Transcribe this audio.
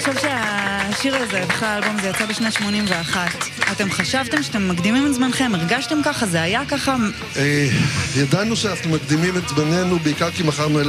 תחשוב שהשיר הזה, בכלל האלבום זה יצא בשנת 81. אתם חשבתם שאתם מקדימים את זמנכם? הרגשתם ככה? זה היה ככה? ידענו שאנחנו מקדימים את זמננו בעיקר כי מכרנו